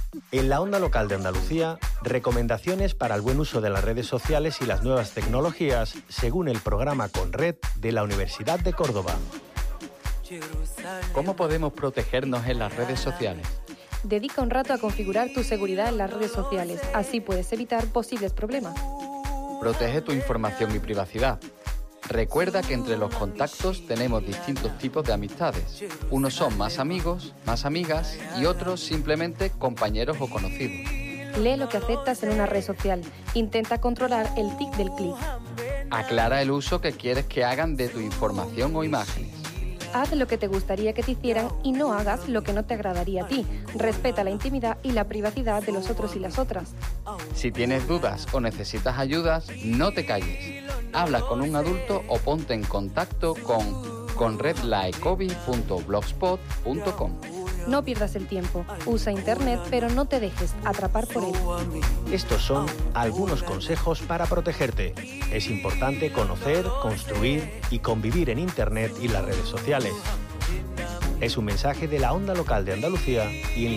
En la Onda Local de Andalucía, recomendaciones para el buen uso de las redes sociales y las nuevas tecnologías según el programa Conred de la Universidad de Córdoba. ¿Cómo podemos protegernos en las redes sociales? Dedica un rato a configurar tu seguridad en las redes sociales, así puedes evitar posibles problemas. Protege tu información y privacidad. Recuerda que entre los contactos tenemos distintos tipos de amistades. Unos son más amigos, más amigas y otros simplemente compañeros o conocidos. Lee lo que aceptas en una red social. Intenta controlar el tic del clic. Aclara el uso que quieres que hagan de tu información o imágenes. Haz lo que te gustaría que te hicieran y no hagas lo que no te agradaría a ti. Respeta la intimidad y la privacidad de los otros y las otras. Si tienes dudas o necesitas ayudas, no te calles. Habla con un adulto o ponte en contacto con redlaecobi.blogspot.com. No pierdas el tiempo. Usa Internet, pero no te dejes atrapar por él. Estos son algunos consejos para protegerte. Es importante conocer, construir y convivir en Internet y las redes sociales. Es un mensaje de la Onda Local de Andalucía y el